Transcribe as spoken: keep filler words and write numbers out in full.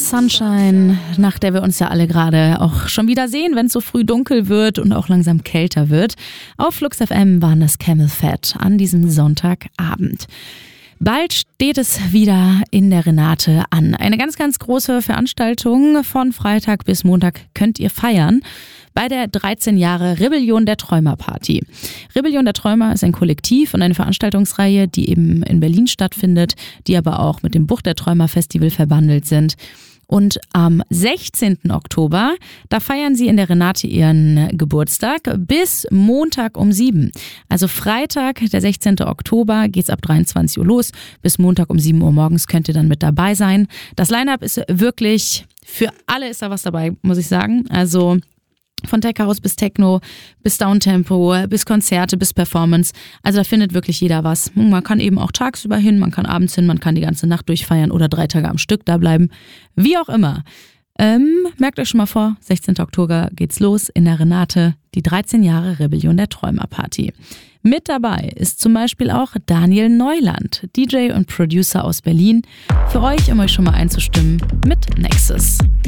Sunshine, nach der wir uns ja alle gerade auch schon wieder sehen, wenn es so früh dunkel wird und auch langsam kälter wird. Auf Flux F M waren das Camel Fat an diesem Sonntagabend. Bald steht es wieder in der Renate an. Eine ganz, ganz große Veranstaltung. Von Freitag bis Montag könnt ihr feiern bei der dreizehn Jahre Rebellion der Träumer Party. Rebellion der Träumer ist ein Kollektiv und eine Veranstaltungsreihe, die eben in Berlin stattfindet, die aber auch mit dem Bucht der Träumer Festival verbandelt sind. Und am sechzehnten Oktober, da feiern sie in der Renate ihren Geburtstag bis Montag um sieben. Also Freitag, der sechzehnten Oktober, geht's ab dreiundzwanzig Uhr los. Bis Montag um sieben Uhr morgens könnt ihr dann mit dabei sein. Das Line-Up ist wirklich, für alle ist da was dabei, muss ich sagen. Also von Tech House bis Techno, bis Downtempo, bis Konzerte, bis Performance. Also da findet wirklich jeder was. Man kann eben auch tagsüber hin, man kann abends hin, man kann die ganze Nacht durchfeiern oder drei Tage am Stück da bleiben. Wie auch immer. Ähm, merkt euch schon mal vor, sechzehnten Oktober geht's los in der Renate, die dreizehn Jahre Rebellion der Träumer Party. Mit dabei ist zum Beispiel auch Daniel Neuland, D J und Producer aus Berlin, für euch, um euch schon mal einzustimmen mit Nexus.